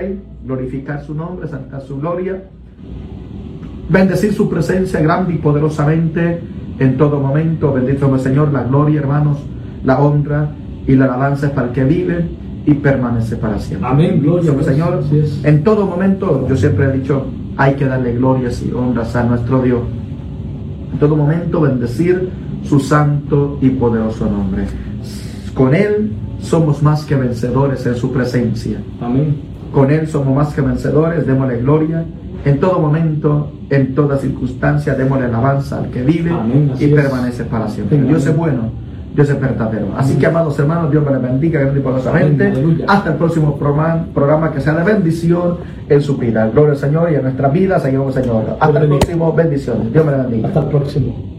Rey, glorificar su nombre, exaltar su gloria, bendecir su presencia grande y poderosamente en todo momento. Bendito el Señor, la gloria, hermanos, la honra y la alabanza es para el que vive y permanece para siempre. Amén, gloria al Señor. En todo momento, yo siempre he dicho, hay que darle glorias y honras a nuestro Dios. En todo momento, bendecir su santo y poderoso nombre. Con Él somos más que vencedores en su presencia. Amén. Con Él somos más que vencedores, démosle gloria. En todo momento, en toda circunstancia, démosle alabanza al que vive. Amén, y permanece para siempre. Amén. Dios es bueno, Dios es verdadero. Así que, amados hermanos, Dios me les bendiga grande y poderosamente. Hasta el próximo programa que sea de bendición en su vida. Gloria al Señor y en nuestras vidas seguimos, Señor. Hasta el próximo, bendiciones. Dios me les bendiga. Hasta el próximo.